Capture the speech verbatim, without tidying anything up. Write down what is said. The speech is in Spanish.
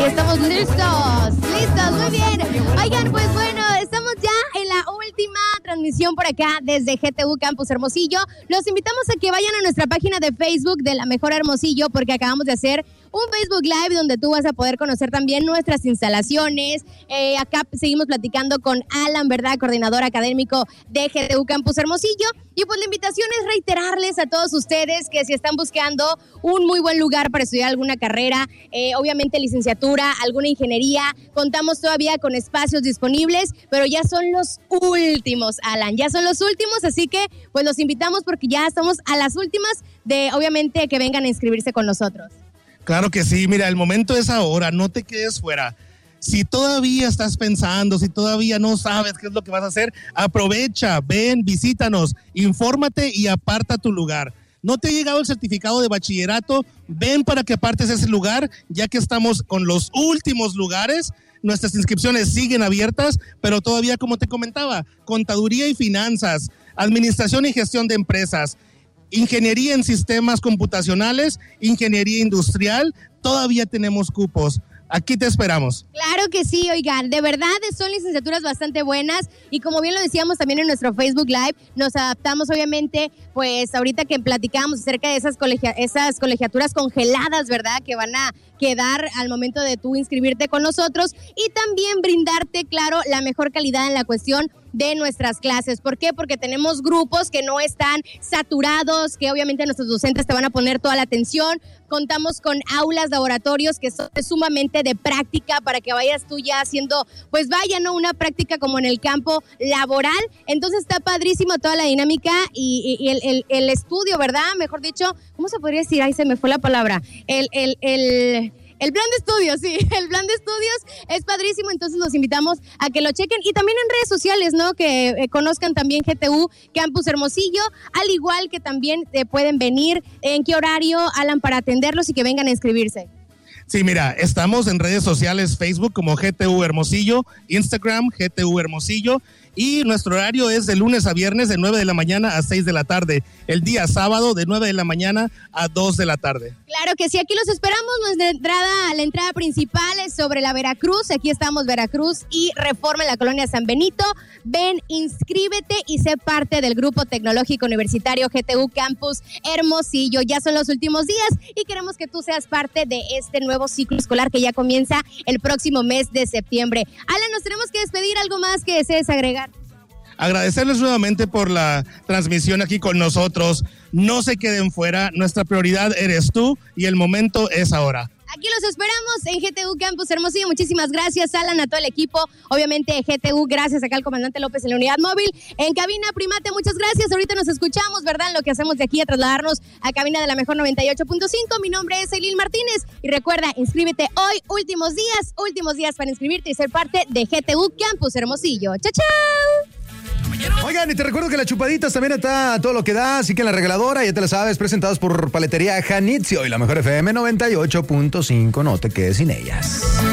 Ahí estamos listos, listos, muy bien. Oigan, pues bueno, estamos ya en la última transmisión por acá desde G T U Campus Hermosillo. Los invitamos a que vayan a nuestra página de Facebook de La Mejor Hermosillo porque acabamos de hacer un Facebook Live donde tú vas a poder conocer también nuestras instalaciones. Eh, acá seguimos platicando con Alan, ¿verdad? Coordinador académico de G T U Campus Hermosillo. Y pues la invitación es reiterarles a todos ustedes que si están buscando un muy buen lugar para estudiar alguna carrera, eh, obviamente licenciatura, alguna ingeniería, contamos todavía con espacios disponibles, pero ya son los últimos, Alan, ya son los últimos, así que pues los invitamos porque ya estamos a las últimas de, obviamente, que vengan a inscribirse con nosotros. Claro que sí, mira, el momento es ahora, no te quedes fuera. Si todavía estás pensando, si todavía no sabes qué es lo que vas a hacer, aprovecha, ven, visítanos, infórmate y aparta tu lugar. ¿No te ha llegado el certificado de bachillerato? Ven para que apartes ese lugar, ya que estamos con los últimos lugares. Nuestras inscripciones siguen abiertas, pero todavía, como te comentaba, contaduría y finanzas, administración y gestión de empresas, ingeniería en sistemas computacionales, ingeniería industrial, todavía tenemos cupos. Aquí te esperamos. Claro que sí, oigan, de verdad son licenciaturas bastante buenas y como bien lo decíamos también en nuestro Facebook Live, nos adaptamos obviamente, pues ahorita que platicábamos acerca de esas, colegia- esas colegiaturas congeladas, ¿verdad? Que van a quedar al momento de tú inscribirte con nosotros y también brindarte, claro, la mejor calidad en la cuestión de nuestras clases. ¿Por qué? Porque tenemos grupos que no están saturados, que obviamente nuestros docentes te van a poner toda la atención. Contamos con aulas, laboratorios que son sumamente de práctica para que vayas tú ya haciendo, pues vaya, ¿no? Una práctica como en el campo laboral. Entonces está padrísimo toda la dinámica y, y, y el, el, el estudio, ¿verdad? Mejor dicho, ¿cómo se podría decir? Ahí se me fue la palabra. El, el, el... El plan de estudios, sí, el plan de estudios es padrísimo, entonces los invitamos a que lo chequen y también en redes sociales, ¿no? Que eh, conozcan también G T U Campus Hermosillo, al igual que también eh, pueden venir, en qué horario, Alan, para atenderlos y que vengan a inscribirse. Sí, mira, estamos en redes sociales, Facebook como G T U Hermosillo, Instagram G T U Hermosillo y nuestro horario es de lunes a viernes de nueve de la mañana a seis de la tarde, el día sábado de nueve de la mañana a dos de la tarde. Claro que sí, aquí los esperamos, nuestra entrada, la entrada principal es sobre la Veracruz, aquí estamos Veracruz y Reforma en la colonia San Benito. Ven, inscríbete y sé parte del Grupo Tecnológico Universitario G T U Campus Hermosillo. Ya son los últimos días y queremos que tú seas parte de este nuevo ciclo escolar que ya comienza el próximo mes de septiembre. Alan, nos tenemos que despedir, ¿algo más que desees agregar? Agradecerles nuevamente por la transmisión aquí con nosotros. No se queden fuera, nuestra prioridad eres tú y el momento es ahora. Aquí los esperamos en G T U Campus Hermosillo. Muchísimas gracias, Alan, a todo el equipo. Obviamente G T U, gracias acá al comandante López en la unidad móvil. En cabina, Primate, muchas gracias. Ahorita nos escuchamos, ¿verdad? En lo que hacemos de aquí a trasladarnos a cabina de la Mejor noventa y ocho punto cinco. Mi nombre es Eileen Martínez y recuerda, inscríbete hoy, últimos días, últimos días para inscribirte y ser parte de G T U Campus Hermosillo. ¡Chao, chao! Oigan, y te recuerdo que las chupaditas también está todo lo que da, así que en la regaladora, ya te la sabes, presentados por Paletería Janitzio y la Mejor F M noventa y ocho punto cinco, no te quedes sin ellas.